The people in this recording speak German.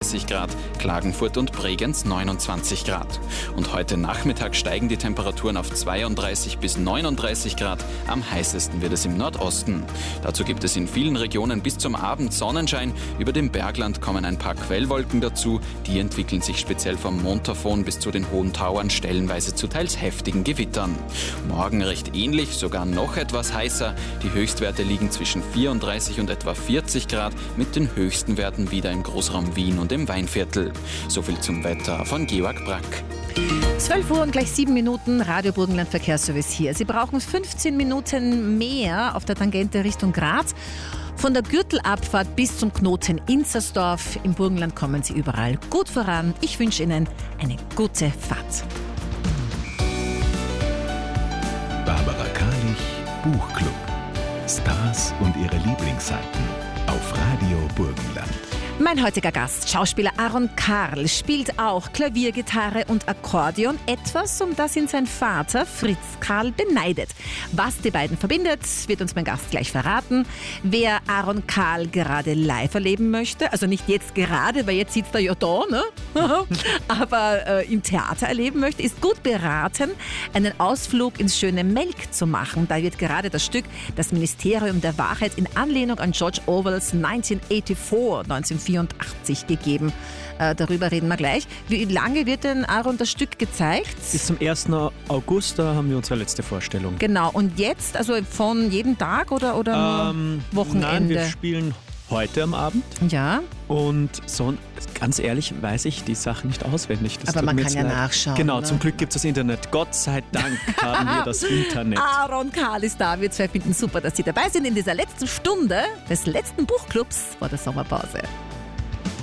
31 Grad, Klagenfurt und Bregenz 29 Grad. Und heute Nachmittag steigen die Temperaturen auf 32 bis 39 Grad. Am heißesten wird es im Nordosten. Dazu gibt es in vielen Regionen bis zum Abend Sonnenschein. Über dem Bergland kommen ein paar Quellwolken dazu. Die entwickeln sich speziell vom Montafon bis zu den hohen Tauern stellenweise zu teils heftigen Gewittern. Morgen recht ähnlich, sogar noch etwas heißer. Die Höchstwerte liegen zwischen 34 und etwa 40 Grad, mit den höchsten Werten wieder im Großraum Wien und im Weinviertel. Soviel zum Wetter von Georg Brack. 12 Uhr und gleich 7 Minuten, Radio Burgenland Verkehrsservice hier. Sie brauchen 15 Minuten mehr auf der Tangente Richtung Graz. Von der Gürtelabfahrt bis zum Knoten Inzersdorf. Im Burgenland kommen Sie überall gut voran. Ich wünsche Ihnen eine gute Fahrt. Barbara Karlich, Buchclub. Stars und ihre Lieblingsseiten auf Radio Burgenland. Mein heutiger Gast, Schauspieler Aaron Karl, spielt auch Klavier, Gitarre und Akkordeon. Etwas, um das ihn sein Vater Fritz Karl beneidet. Was die beiden verbindet, wird uns mein Gast gleich verraten. Wer Aaron Karl gerade live erleben möchte, also nicht jetzt gerade, weil jetzt sitzt er ja da, ne? Aber im Theater erleben möchte, ist gut beraten, einen Ausflug ins schöne Melk zu machen. Da wird gerade das Stück Das Ministerium der Wahrheit in Anlehnung an George Orwells 1984 gegeben. Darüber reden wir gleich. Wie lange wird denn Aaron das Stück gezeigt? Bis zum 1. August, da haben wir unsere letzte Vorstellung. Genau, und jetzt, also von jedem Tag oder nur Wochenende? Nein, wir spielen heute am Abend. Ja. Und so, ganz ehrlich, weiß ich die Sachen nicht auswendig. Das aber man kann ja nachschauen. Genau, ne? Zum Glück gibt es das Internet. Gott sei Dank haben wir das Internet. Aaron Karl ist da. Wir zwei finden super, dass Sie dabei sind in dieser letzten Stunde des letzten Buchclubs vor der Sommerpause.